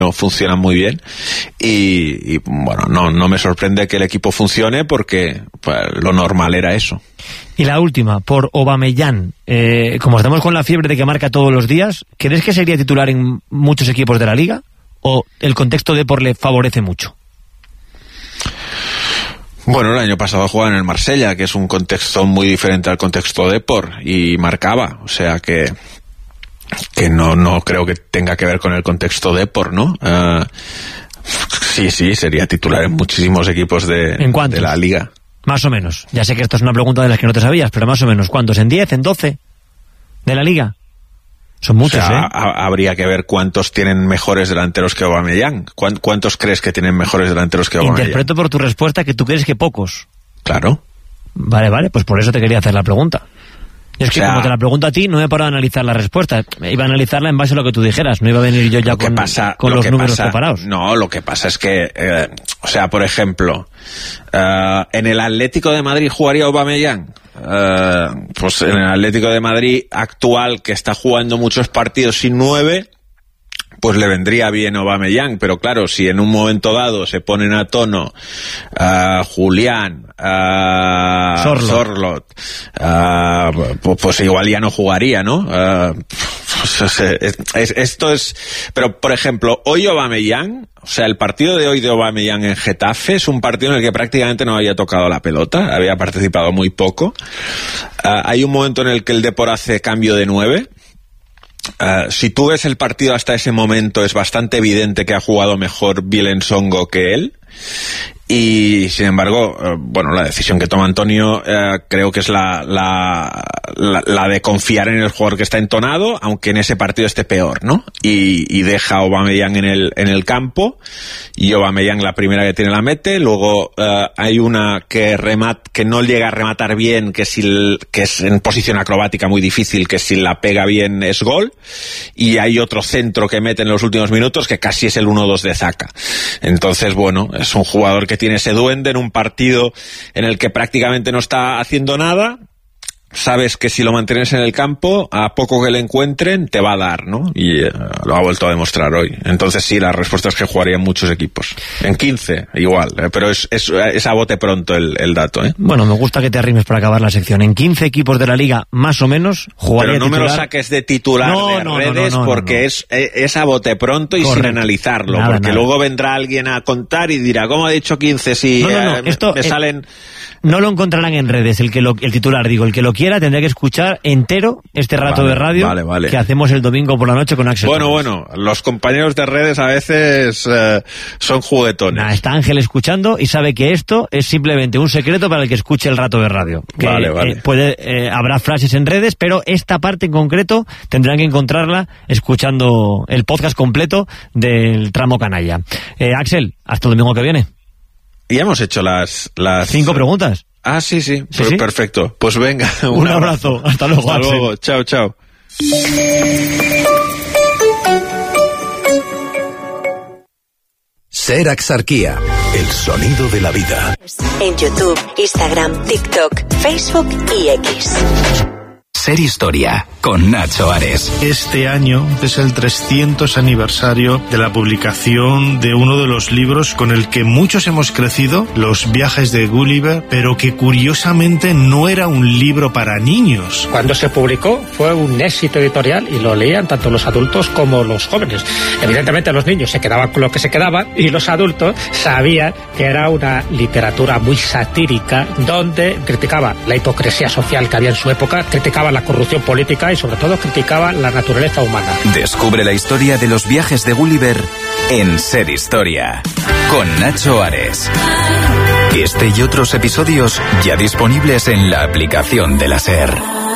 no funcionan muy bien y bueno, no me sorprende que el equipo funcione porque pues, lo normal era eso. Y la última, por Aubameyang, como estamos con la fiebre de que marca todos los días, ¿crees que sería titular en muchos equipos de la Liga o el contexto Depor le favorece mucho? Bueno, el año pasado jugaba en el Marsella, que es un contexto muy diferente al contexto Depor, y marcaba, o sea que no creo que tenga que ver con el contexto Depor, ¿no? Sí, sería titular en muchísimos equipos de la Liga. Más o menos. Ya sé que esta es una pregunta de las que no te sabías, pero más o menos, ¿cuántos? ¿En 10? ¿En 12? ¿De la Liga? Son muchos, o sea, habría que ver cuántos tienen mejores delanteros que Aubameyang. ¿Cuántos crees que tienen mejores delanteros que Aubameyang? Interpreto por tu respuesta que tú crees que pocos. Claro. Vale, pues por eso te quería hacer la pregunta. Y es que como te la pregunto a ti, no he parado a analizar la respuesta. Iba a analizarla en base a lo que tú dijeras. No iba a venir yo ya con los números preparados. No, lo que pasa es que, o sea, por ejemplo, en el Atlético de Madrid jugaría Aubameyang. Pues en el Atlético de Madrid actual, que está jugando muchos partidos sin 9, pues le vendría bien Aubameyang, pero claro, si en un momento dado se ponen a tono Julián, Sorloth, pues igual ya no jugaría, ¿no? Esto es... Pero, por ejemplo, hoy Aubameyang, o sea, el partido de hoy de Aubameyang en Getafe es un partido en el que prácticamente no había tocado la pelota, había participado muy poco. Hay un momento en el que el Depor hace cambio de 9. Si tú ves el partido hasta ese momento, es bastante evidente que ha jugado mejor Bielen Songo que él. Y sin embargo, bueno, la decisión que toma Antonio creo que es la de confiar en el jugador que está entonado, aunque en ese partido esté peor, ¿no? Y deja a Aubameyang en el campo, y Aubameyang la primera que tiene la mete. Luego hay una que no llega a rematar bien, que es en posición acrobática muy difícil, que si la pega bien es gol. Y hay otro centro que mete en los últimos minutos que casi es el 1-2 de Zaka. Entonces, bueno, es un jugador que tiene ese duende en un partido en el que prácticamente no está haciendo nada. Sabes que si lo mantienes en el campo, a poco que le encuentren, te va a dar, ¿no? Y lo ha vuelto a demostrar hoy. Entonces sí, la respuesta es que jugaría en muchos equipos. En 15, igual. Pero es a bote pronto el dato, ¿eh? Bueno, me gusta que te arrimes para acabar la sección. En 15 equipos de la Liga, más o menos, jugaría titular. Pero no titular. me lo saques de titular de redes, porque es a bote pronto y sin analizarlo. Porque luego vendrá alguien a contar y dirá, ¿cómo ha dicho 15 si esto me salen...? No lo encontrarán en redes, el titular, digo, el que lo quiera tendrá que escuchar entero este rato de radio que hacemos el domingo por la noche con Axel. Bueno, los compañeros de redes a veces son juguetones. Está Ángel escuchando y sabe que esto es simplemente un secreto para el que escuche el rato de radio. Habrá frases en redes, pero esta parte en concreto tendrán que encontrarla escuchando el podcast completo del tramo canalla. Axel, hasta el domingo que viene. Y hemos hecho las 5 preguntas. Ah, sí. Perfecto. Pues venga, un abrazo. Hasta luego. Hasta luego. Chao. Ser Axarquía, el sonido de la vida. En YouTube, Instagram, TikTok, Facebook y X. Ser Historia, con Nacho Ares. Este año es el 300 aniversario de la publicación de uno de los libros con el que muchos hemos crecido, Los viajes de Gulliver, pero que curiosamente no era un libro para niños. Cuando se publicó fue un éxito editorial y lo leían tanto los adultos como los jóvenes. Evidentemente los niños se quedaban con lo que se quedaban y los adultos sabían que era una literatura muy satírica donde criticaba la hipocresía social que había en su época, criticaba la corrupción política y sobre todo criticaba la naturaleza humana. Descubre la historia de los viajes de Gulliver en Ser Historia, con Nacho Ares. Este y otros episodios ya disponibles en la aplicación de la SER.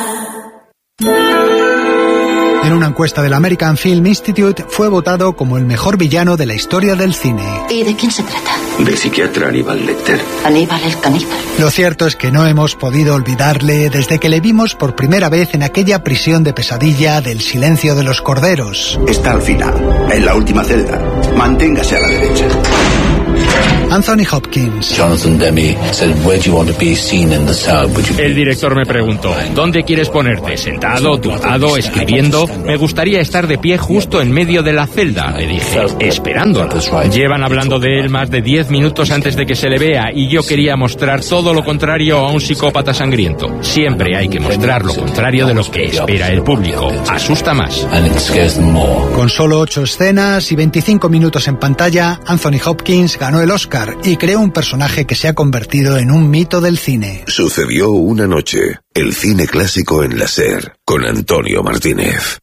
En una encuesta del American Film Institute fue votado como el mejor villano de la historia del cine. ¿Y de quién se trata? Del psiquiatra Aníbal Lecter. Aníbal el caníbal. Lo cierto es que no hemos podido olvidarle desde que le vimos por primera vez en aquella prisión de pesadilla del Silencio de los Corderos. Está al final, en la última celda. Manténgase a la derecha. Anthony Hopkins. Jonathan Demme said, "Where do you want to be seen in the tub? El director me preguntó, ¿dónde quieres ponerte? ¿Sentado, tumbado, escribiendo? Me gustaría estar de pie justo en medio de la celda. Le dije, esperándola. Llevan hablando de él más de 10 minutos antes de que se le vea y yo quería mostrar todo lo contrario a un psicópata sangriento. Siempre hay que mostrar lo contrario de lo que espera el público. Asusta más. Con solo 8 escenas y 25 minutos en pantalla, Anthony Hopkins ganó el Oscar y creó un personaje que se ha convertido en un mito del cine. Sucedió una noche, el cine clásico en la SER, con Antonio Martínez.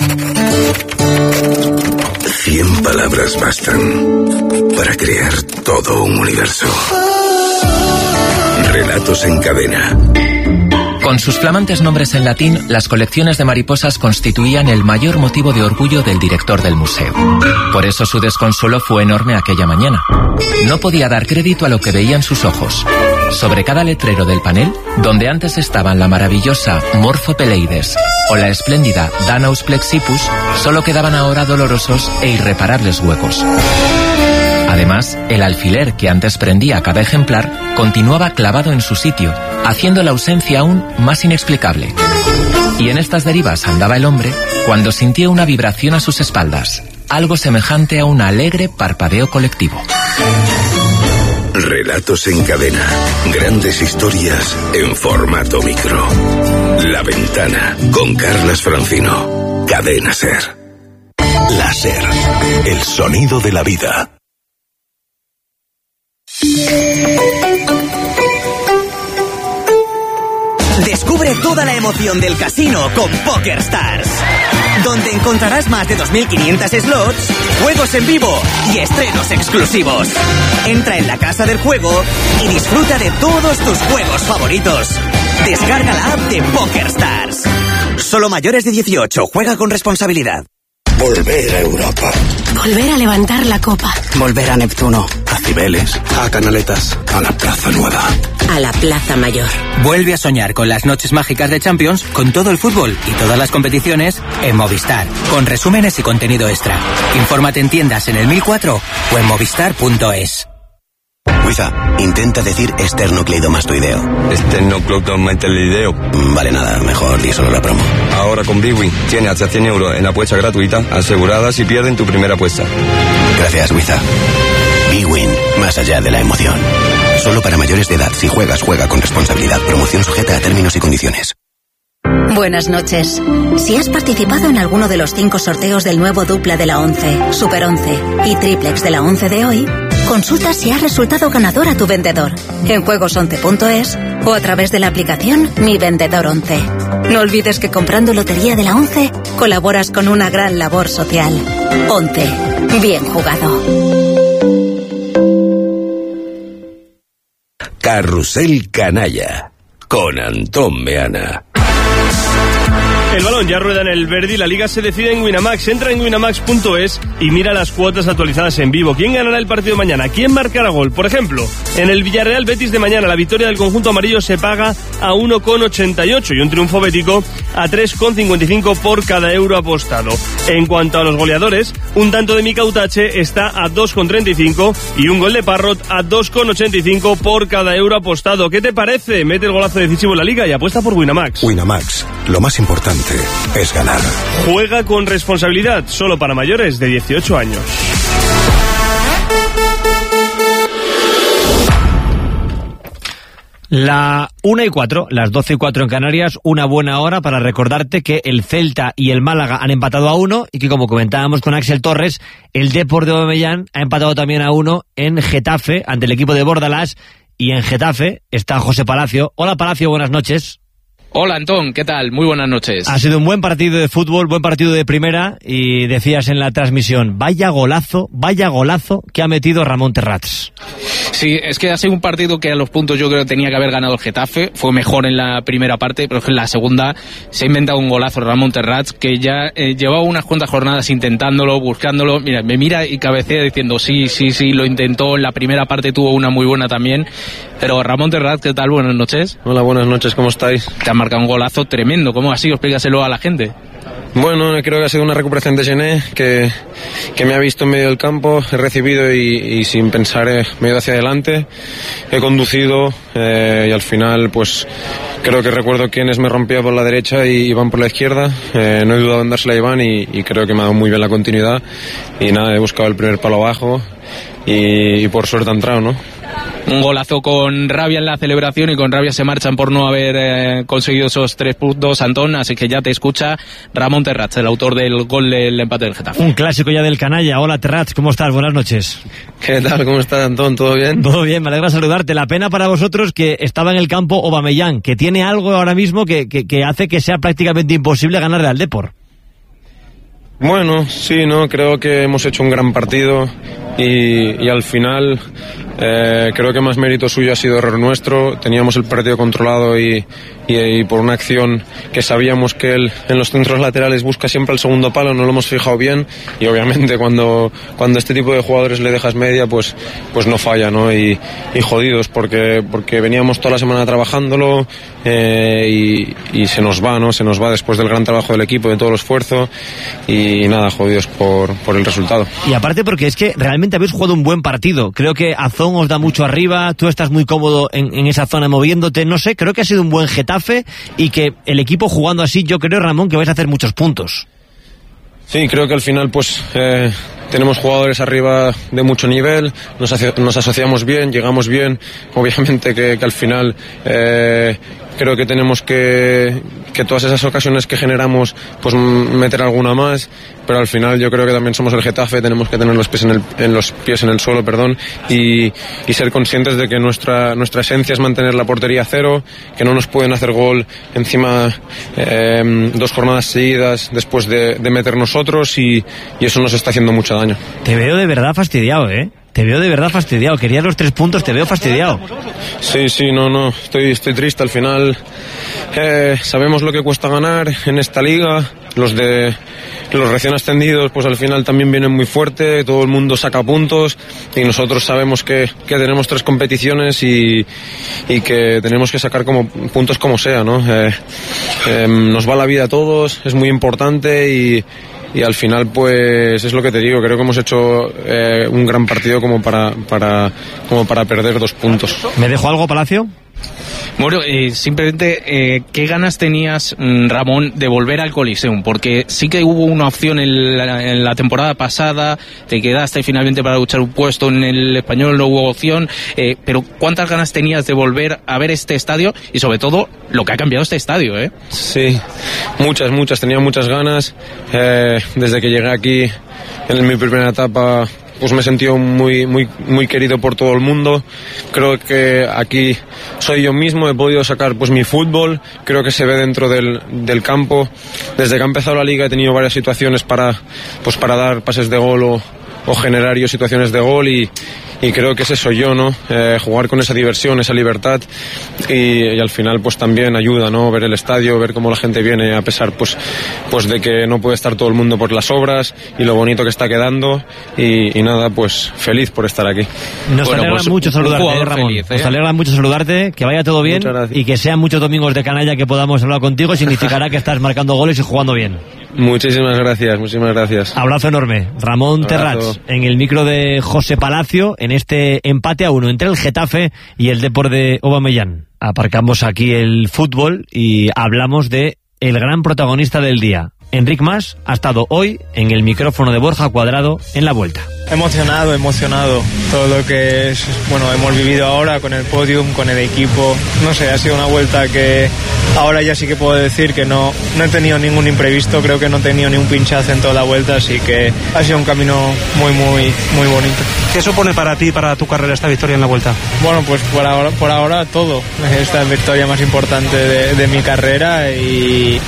100 palabras bastan para crear todo un universo. Relatos en cadena. Con sus flamantes nombres en latín, las colecciones de mariposas constituían el mayor motivo de orgullo del director del museo. Por eso su desconsuelo fue enorme aquella mañana. No podía dar crédito a lo que veían sus ojos. Sobre cada letrero del panel, donde antes estaban la maravillosa Morphopeleides o la espléndida Danaus plexippus, solo quedaban ahora dolorosos e irreparables huecos. Además, el alfiler que antes prendía cada ejemplar continuaba clavado en su sitio, haciendo la ausencia aún más inexplicable. Y en estas derivas andaba el hombre cuando sintió una vibración a sus espaldas, algo semejante a un alegre parpadeo colectivo. Relatos en cadena. Grandes historias en formato micro. La Ventana, con Carlas Francino. Cadena SER. La SER. El sonido de la vida. Descubre toda la emoción del casino con PokerStars, donde encontrarás más de 2.500 slots, juegos en vivo y estrenos exclusivos. Entra en la casa del juego y disfruta de todos tus juegos favoritos. Descarga la app de PokerStars. Solo mayores de 18. Juega con responsabilidad. Volver a Europa. Volver a levantar la copa. Volver a Neptuno. A Cibeles. A Canaletas. A la Plaza Nueva. A la Plaza Mayor. Vuelve a soñar con las noches mágicas de Champions, con todo el fútbol y todas las competiciones en Movistar, con resúmenes y contenido extra. Infórmate en tiendas en el 1004 o en movistar.es. Wiza, intenta decir esternocleidomastoideo. Esternocleidomastoideo. Vale, nada, mejor di solo la promo. Ahora con Bwin tienes hasta 100 euros en apuesta gratuita, asegurada si pierden tu primera apuesta. Gracias, Wiza. Bwin, más allá de la emoción. Solo para mayores de edad. Si juegas, juega con responsabilidad. Promoción sujeta a términos y condiciones. Buenas noches. Si has participado en alguno de los 5 sorteos del nuevo dupla de la 11, Super 11 y triplex de la 11 de hoy, consulta si has resultado ganador a tu vendedor en juegos11.es o a través de la aplicación Mi Vendedor 11. No olvides que comprando lotería de la 11 colaboras con una gran labor social. 11. Bien jugado. Carrusel Canalla con Antón Meana. El balón ya rueda en el Verdi, la liga se decide en Winamax. Entra en winamax.es y mira las cuotas actualizadas en vivo. ¿Quién ganará el partido mañana? ¿Quién marcará gol? Por ejemplo, en el Villarreal Betis de mañana, la victoria del conjunto amarillo se paga a 1,88 y un triunfo bético a 3,55 por cada euro apostado. En cuanto a los goleadores, un tanto de Mika Utache está a 2,35 y un gol de Parrot a 2,85 por cada euro apostado. ¿Qué te parece? Mete el golazo decisivo en la liga y apuesta por Winamax. Winamax, lo más importante es ganar. Juega con responsabilidad, solo para mayores de 18 años. La 1:04, las 12:04 en Canarias, una buena hora para recordarte que el Celta y el Málaga han empatado a 1 y que, como comentábamos con Axel Torres, el Depor de Aubameyang ha empatado también a 1 en Getafe ante el equipo de Bordalás, y en Getafe está José Palacio. Hola Palacio, buenas noches. Hola Antón, ¿qué tal? Muy buenas noches. Ha sido un buen partido de fútbol, buen partido de primera, y decías en la transmisión, vaya golazo que ha metido Ramón Terrats. Sí, es que ha sido un partido que a los puntos yo creo que tenía que haber ganado el Getafe, fue mejor en la primera parte, pero es que en la segunda se ha inventado un golazo Ramón Terrats, que ya llevaba unas cuantas jornadas intentándolo, buscándolo, mira, me mira y cabecea diciendo sí, lo intentó, en la primera parte tuvo una muy buena también, pero Ramón Terrats, ¿qué tal? Buenas noches. Hola, buenas noches, ¿cómo estáis? Te marcado un golazo tremendo. ¿Cómo ha sido? Explícaselo a la gente. Bueno, creo que ha sido una recuperación de Gené que me ha visto en medio del campo, he recibido y sin pensar me he ido hacia adelante, he conducido y al final pues creo que recuerdo quiénes me rompía por la derecha y Iván por la izquierda, no he dudado en dársela a Iván y creo que me ha dado muy bien la continuidad y nada, he buscado el primer palo abajo y por suerte ha entrado, ¿no? Un golazo con rabia en la celebración y con rabia se marchan por no haber conseguido esos 3 puntos, Antón, así que ya te escucha Ramón Terrats, el autor del gol del empate del Getafe. Un clásico ya del canalla. Hola Terrats, ¿cómo estás? Buenas noches. ¿Qué tal? ¿Cómo estás, Antón? ¿Todo bien? Todo bien, me alegra saludarte. La pena para vosotros que estaba en el campo Aubameyang, que tiene algo ahora mismo que hace que sea prácticamente imposible ganarle al Depor. Bueno, sí, no, creo que hemos hecho un gran partido y al final creo que más mérito suyo ha sido error nuestro. Teníamos el partido controlado y por una acción que sabíamos que él en los centros laterales busca siempre el segundo palo, no lo hemos fijado bien y obviamente cuando este tipo de jugadores le dejas media pues no falla, ¿no? Y jodidos porque veníamos toda la semana trabajándolo y se nos va, ¿no? Se nos va después del gran trabajo del equipo, de todo el esfuerzo y nada, jodidos por el resultado. Y aparte porque es que realmente habéis jugado un buen partido. Creo que Azón os da mucho arriba, tú estás muy cómodo en esa zona moviéndote, no sé, creo que ha sido un buen Getafe y que el equipo jugando así, yo creo, Ramón, que vais a hacer muchos puntos. Sí, creo que al final pues tenemos jugadores arriba de mucho nivel, nos asociamos bien, llegamos bien, obviamente que al final creo que tenemos que todas esas ocasiones que generamos pues meter alguna más, pero al final yo creo que también somos el Getafe, tenemos que tener los pies en el suelo, y ser conscientes de que nuestra esencia es mantener la portería a cero, que no nos pueden hacer gol encima 2 jornadas seguidas después de meter nosotros y eso nos está haciendo mucho daño. Te veo de verdad fastidiado, ¿eh? Te veo de verdad fastidiado. Querías los 3 puntos, te veo fastidiado. Sí, no. Estoy triste. Al final sabemos lo que cuesta ganar en esta liga. Los recién ascendidos, pues al final también vienen muy fuerte. Todo el mundo saca puntos y nosotros sabemos que tenemos 3 competiciones y que tenemos que sacar puntos como sea, ¿no? Nos va la vida a todos, es muy importante y al final pues es lo que te digo, creo que hemos hecho un gran partido como para perder 2 puntos. ¿Me dejo algo, Palacio? Bueno, simplemente, ¿qué ganas tenías, Ramón, de volver al Coliseum? Porque sí que hubo una opción en la temporada pasada, te quedaste finalmente para luchar un puesto en el Español, no hubo opción, pero ¿cuántas ganas tenías de volver a ver este estadio? Y sobre todo, lo que ha cambiado este estadio, ¿eh? Sí, muchas, tenía muchas ganas. Desde que llegué aquí, en mi primera etapa, pues me he sentido muy querido por todo el mundo. Creo que aquí soy yo mismo, he podido sacar pues mi fútbol, creo que se ve dentro del campo. Desde que ha empezado la liga he tenido varias situaciones para dar pases de gol o generar yo situaciones de gol y creo que ese soy yo, ¿no? Jugar con esa diversión, esa libertad y al final pues también ayuda, ¿no? Ver el estadio, ver cómo la gente viene a pesar pues de que no puede estar todo el mundo por las obras y lo bonito que está quedando y nada, pues feliz por estar aquí. Nos alegra mucho saludarte, Ramón. Feliz, Nos alegra mucho saludarte, que vaya todo bien y que sean muchos domingos de canalla que podamos hablar contigo, significará que estás marcando goles y jugando bien. Muchísimas gracias. Abrazo enorme. Ramón Terrats, en el micro de José Palacio, en este empate a 1 entre el Getafe y el Depor de Aubameyang. Aparcamos aquí el fútbol y hablamos de el gran protagonista del día. Enric Mas ha estado hoy en el micrófono de Borja Cuadrado en la Vuelta. Emocionado. Todo lo que hemos vivido ahora con el podium, con el equipo. No sé, ha sido una vuelta que ahora ya sí que puedo decir que no he tenido ningún imprevisto. Creo que no he tenido ni un pinchazo en toda la vuelta, así que ha sido un camino muy bonito. ¿Qué supone para ti, para tu carrera, esta victoria en la Vuelta? Bueno, pues por ahora todo. Esta es la victoria más importante de mi carrera y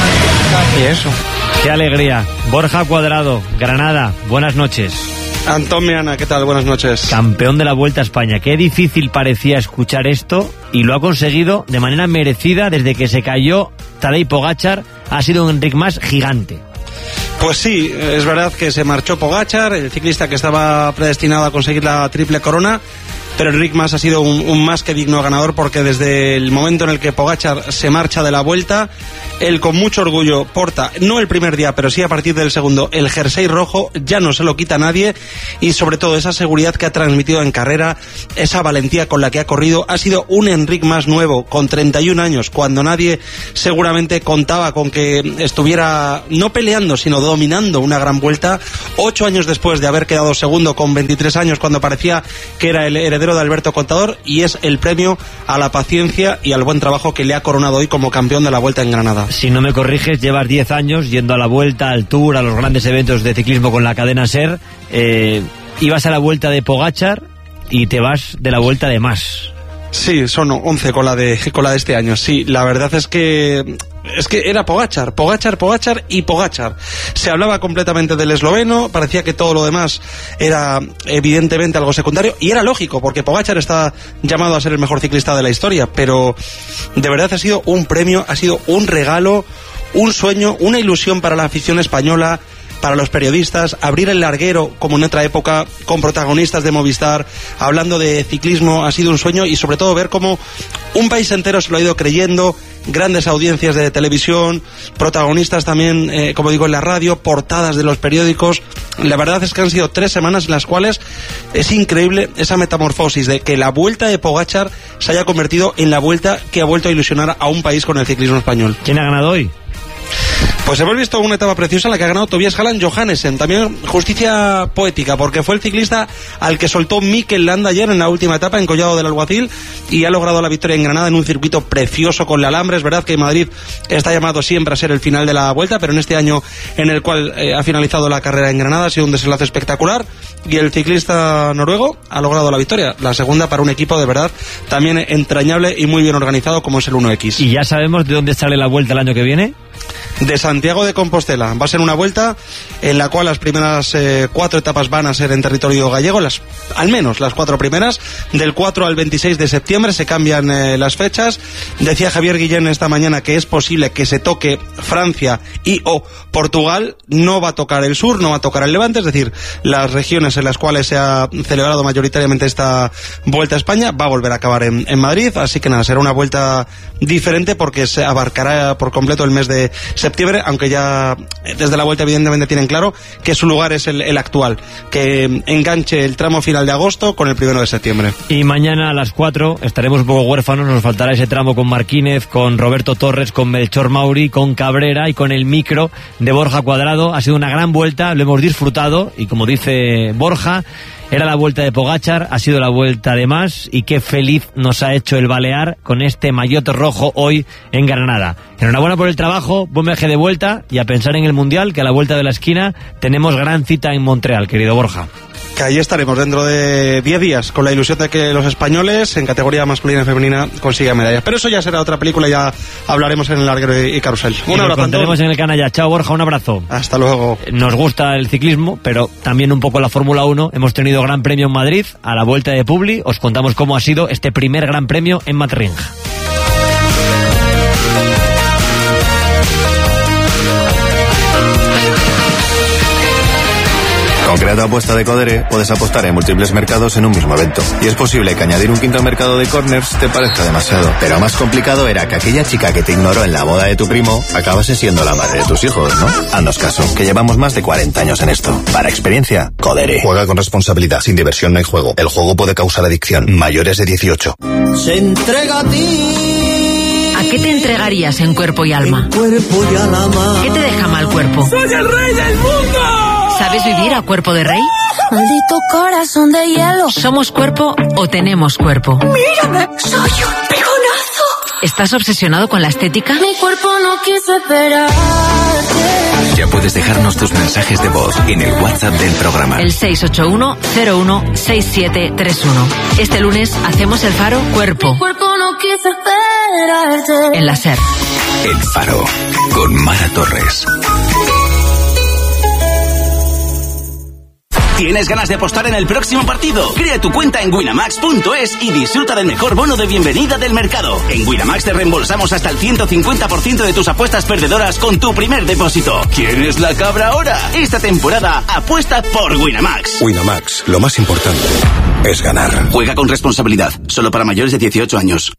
eso. ¡Qué alegría! Borja Cuadrado, Granada, buenas noches. Antón Meana, ¿qué tal? Buenas noches. Campeón de la Vuelta a España. Qué difícil parecía escuchar esto y lo ha conseguido de manera merecida desde que se cayó Tadej Pogačar. Ha sido un Enric Mas gigante. Pues sí, es verdad que se marchó Pogačar, el ciclista que estaba predestinado a conseguir la triple corona, pero Enric Mas ha sido un más que digno ganador, porque desde el momento en el que Pogačar se marcha de la Vuelta, él con mucho orgullo porta, no el primer día, pero sí a partir del segundo, el jersey rojo, ya no se lo quita nadie, y sobre todo esa seguridad que ha transmitido en carrera, esa valentía con la que ha corrido. Ha sido un Enric Mas nuevo, con 31 años, cuando nadie seguramente contaba con que estuviera no peleando, sino dominando una gran Vuelta. 8 años después de haber quedado segundo con 23 años, cuando parecía que era el heredero de Alberto Contador, y es el premio a la paciencia y al buen trabajo que le ha coronado hoy como campeón de la Vuelta en Granada. Si no me corriges, llevas 10 años yendo a la Vuelta, al Tour, a los grandes eventos de ciclismo con la cadena SER. Ibas a la Vuelta de Pogačar y te vas de la Vuelta de Mas. Sí, son 11 con la de este año. Sí, la verdad es que era Pogačar y Pogačar. Se hablaba completamente del esloveno, parecía que todo lo demás era evidentemente algo secundario, y era lógico, porque Pogačar está llamado a ser el mejor ciclista de la historia, pero de verdad ha sido un premio, ha sido un regalo, un sueño, una ilusión para la afición española, para los periodistas. Abrir el larguero como en otra época, con protagonistas de Movistar hablando de ciclismo, ha sido un sueño, y sobre todo ver cómo un país entero se lo ha ido creyendo. Grandes audiencias de televisión, protagonistas también, como digo, en la radio, portadas de los periódicos. La verdad es que han sido 3 semanas en las cuales es increíble esa metamorfosis de que la Vuelta de Pogačar se haya convertido en la Vuelta que ha vuelto a ilusionar a un país con el ciclismo español. ¿Quién ha ganado hoy? Pues hemos visto una etapa preciosa en la que ha ganado Tobias Halland Johannessen. También justicia poética, porque fue el ciclista al que soltó Mikel Landa ayer en la última etapa en Collado del Alguacil, y ha logrado la victoria en Granada en un circuito precioso con el alambre. Es verdad que Madrid está llamado siempre a ser el final de la Vuelta, pero en este año en el cual ha finalizado la carrera en Granada ha sido un desenlace espectacular, y el ciclista noruego ha logrado la victoria, la segunda para un equipo de verdad también entrañable y muy bien organizado como es el 1X. ¿Y ya sabemos de dónde sale la Vuelta el año que viene? De Santiago de Compostela. Va a ser una Vuelta en la cual las primeras 4 etapas van a ser en territorio gallego, al menos las 4 primeras. Del 4 al 26 de septiembre se cambian las fechas. Decía Javier Guillén esta mañana que es posible que se toque Francia y o Portugal. No va a tocar el sur, no va a tocar el Levante, es decir, las regiones en las cuales se ha celebrado mayoritariamente esta Vuelta a España. Va a volver a acabar en Madrid, así que nada, será una vuelta diferente porque se abarcará por completo el mes de septiembre, aunque ya desde la Vuelta evidentemente tienen claro que su lugar es el actual, que enganche el tramo final de agosto con el 1 de septiembre. Y mañana a las 4 estaremos un poco huérfanos, nos faltará ese tramo con Marquínez, con Roberto Torres, con Melchor Mauri, con Cabrera y con el micro de Borja Cuadrado. Ha sido una gran vuelta, lo hemos disfrutado, y como dice Borja, era la Vuelta de Pogačar, ha sido la Vuelta de Mas, y qué feliz nos ha hecho el Balear con este maillot rojo hoy en Granada. Enhorabuena por el trabajo, buen viaje de vuelta, y a pensar en el Mundial, que a la vuelta de la esquina tenemos gran cita en Montreal, querido Borja. Que ahí estaremos dentro de 10 días, con la ilusión de que los españoles en categoría masculina y femenina consigan medallas. Pero eso ya será otra película, ya hablaremos en el larguero y carrusel. Un abrazo. Nos encontraremos en el canalla. Chao, Borja, un abrazo. Hasta luego. Nos gusta el ciclismo, pero también un poco la Fórmula 1. Hemos tenido gran premio en Madrid, a la vuelta de Publi. Os contamos cómo ha sido este primer gran premio en Madrid. Con Creato Apuesta de Codere puedes apostar en múltiples mercados en un mismo evento. Y es posible que añadir un quinto mercado de corners te parezca demasiado. Pero más complicado era que aquella chica que te ignoró en la boda de tu primo acabase siendo la madre de tus hijos, ¿no? Haznos caso, que llevamos más de 40 años en esto. Para experiencia, Codere. Juega con responsabilidad. Sin diversión no hay juego. El juego puede causar adicción. Mayores de 18. Se entrega a ti. ¿A qué te entregarías en cuerpo y alma? En cuerpo y alma. ¿Qué te deja mal cuerpo? ¡Soy el rey del mundo! ¿Sabes vivir a cuerpo de rey? Maldito corazón de hielo. ¿Somos cuerpo o tenemos cuerpo? ¡Mírame! ¡Soy un pegonazo! ¿Estás obsesionado con la estética? Mi cuerpo no quiso esperarte. Ya puedes dejarnos tus mensajes de voz en el WhatsApp del programa. El 681-016731. Este lunes hacemos el Faro Cuerpo. Mi cuerpo no quiso esperarte. En la SER. El Faro, con Mara Torres. ¿Tienes ganas de apostar en el próximo partido? Crea tu cuenta en winamax.es y disfruta del mejor bono de bienvenida del mercado. En Winamax te reembolsamos hasta el 150% de tus apuestas perdedoras con tu primer depósito. ¿Quién es la cabra ahora? Esta temporada apuesta por Winamax. Winamax, lo más importante es ganar. Juega con responsabilidad, solo para mayores de 18 años.